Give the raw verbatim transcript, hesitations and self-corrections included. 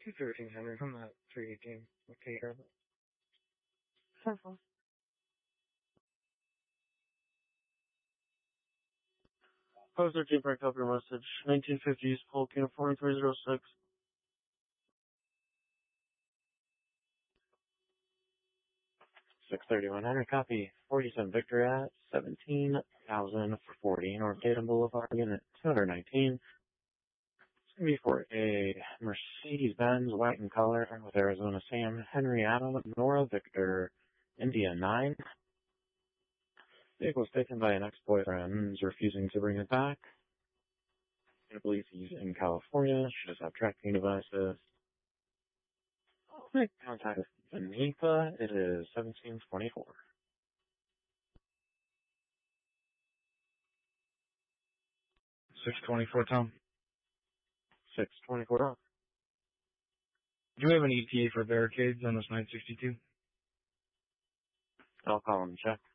two thirteen hundred. I'm at three eighteen. Okay, here. Careful. Post thirteen, break up your message. nineteen fifties, Polk Uniform three zero six. six thirty-one hundred, copy. forty-seven Victor at seventeen thousand for forty. North Tatum Boulevard, unit two nineteen. It's going to be for a Mercedes-Benz, white in color, with Arizona Sam, Henry Adam, Nora Victor, India nine. Vehicle was taken by an ex-boyfriend who's refusing to bring it back. I believe he's in California. She does have tracking devices. Make contact with Vanipa. It is seventeen twenty-four. six twenty-four, Tom. six twenty-four. Do we have an E T A for barricades on this nine sixty-two? I'll call him and check.